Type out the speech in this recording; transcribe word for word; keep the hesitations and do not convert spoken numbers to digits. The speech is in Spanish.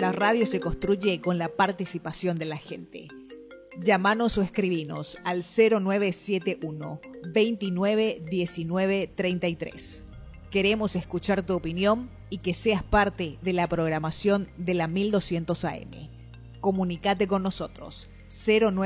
La radio se construye con la participación de la gente. Llámanos o escribinos al cero nueve siete uno, veintinueve diecinueve treinta y tres. Queremos escuchar tu opinión y que seas parte de la programación de la mil doscientos A M. Comunicate con nosotros. cero nueve